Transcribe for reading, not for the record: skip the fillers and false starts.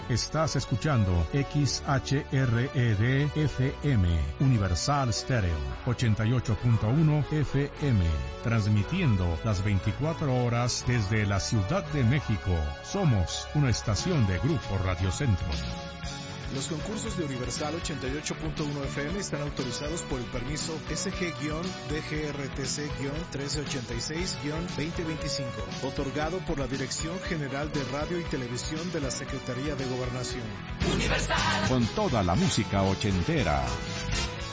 Estás escuchando XHRED-FM, Universal Stereo, 88.1 FM, transmitiendo las 24 horas desde la Ciudad de México. Somos una estación de Grupo Radio Centro. Los concursos de Universal 88.1 FM están autorizados por el permiso SG-DGRTC-1386-2025, otorgado por la Dirección General de Radio y Televisión de la Secretaría de Gobernación. Universal. Con toda la música ochentera.